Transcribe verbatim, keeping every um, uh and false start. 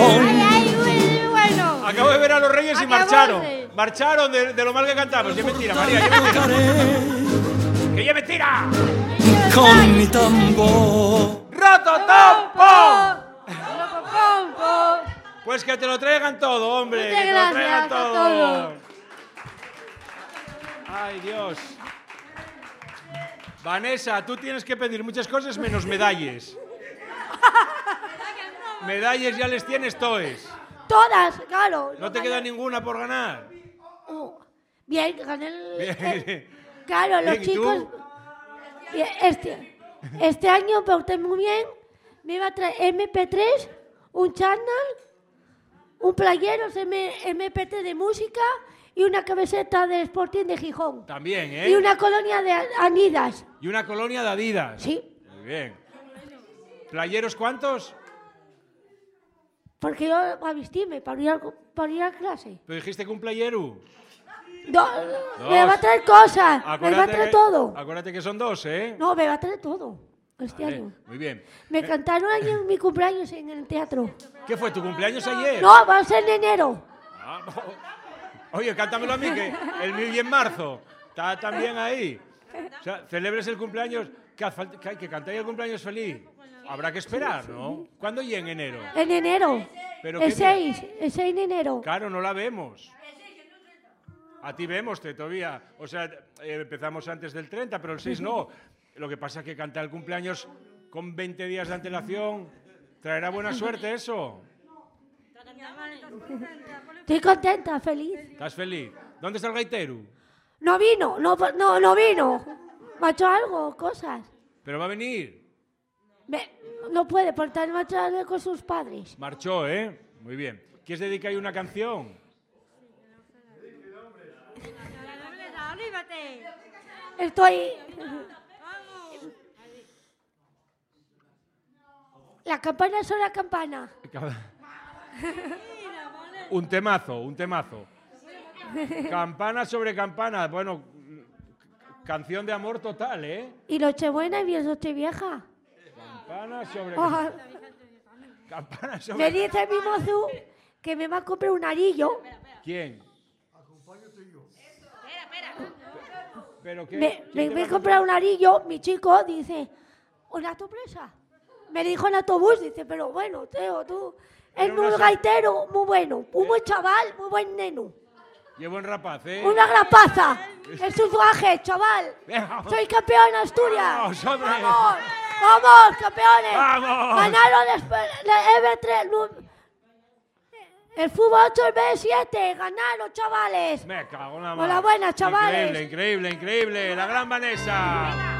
Ay, ay, muy bueno. Acabo de ver a los Reyes y Acabóse. marcharon. Marcharon de, de lo mal que cantamos. Ya mentira, María, ya mentira. ¡Que ya mentira! Con mi tambor. ¡Rototompo! Pompo. Pues que te lo traigan todo, hombre. Muchas que te lo gracias traigan a todo. todos. Ay, Dios. Vanessa, tú tienes que pedir muchas cosas menos medallas. Medallas ya les tienes toes. Todas, claro. No te queda ninguna por ganar. Oh, bien, gané el... Bien. eh, claro, los Bien, ¿y tú? chicos... Bien, este, este año me porté muy bien. Me iba a traer eme pe tres, un chándal, un playeros eme pe tres de música y una camiseta del Sporting de Gijón. También, ¿eh? Y una colonia de Adidas. Y una colonia de Adidas. Sí. Muy bien. ¿Playeros cuántos? Porque yo a vestirme para ir a, para ir a clase. Pero dijiste que un playero. Do- me va a traer cosas, me va a traer que, todo. Acuérdate que son dos, ¿eh? No, me va a traer todo este Vale, año. muy bien. Me cantaron ayer en mi cumpleaños en el teatro. ¿Qué fue, tu cumpleaños ayer? No, va a ser en enero. Ah, no. Oye, cántamelo a mí, que el mío y en marzo. Está también ahí. O sea, celebres el cumpleaños, que, haz- que, que cantáis el cumpleaños feliz. Habrá que esperar, ¿no? ¿Cuándo y en enero? En enero. ¿Pero El qué día? seis, el seis de enero. Claro, no la vemos. A ti vemos todavía. O sea, eh, empezamos antes del treinta, pero el seis no. Lo que pasa es que cantar el cumpleaños con veinte días de antelación traerá buena suerte eso. Estoy contenta, feliz. ¿Estás feliz? ¿Dónde está el gaitero? No vino, no, no, no vino. Me ha hecho algo, cosas. Pero va a venir. Me- no puede, por estar marchando con sus padres. Marchó, ¿eh? Muy bien. ¿Quieres dedicar ahí una canción? Estoy... La campana sobre la campana. Un temazo, un temazo. Campana sobre campana. Bueno, canción de amor total, ¿eh? Y Nochebuena y Nochevieja. Campana sobre Oh, campana me sobre. dice mi mozo que me va a comprar un anillo. ¿Quién? ¿Pero qué? Me, ¿Quién me te voy va a comprar un anillo. Mi chico dice, ¿una sorpresa? Me dijo en autobús, dice, pero bueno, Teo, tú... Es Era una muy sor- gaitero, muy bueno, un buen chaval, muy buen neno. Qué buen rapaz, ¿eh? Una grapaza. Es su traje, chaval. Venga. Soy campeón en Asturias. Vamos, hombre. Vamos, vamos, campeones. Vamos. Ganaron después la eme tres. nu- El fútbol ocho, el be siete. Ganaron, chavales. Me cago en la mano. Enhorabuena, chavales. Increíble, increíble, increíble. La gran Vanessa.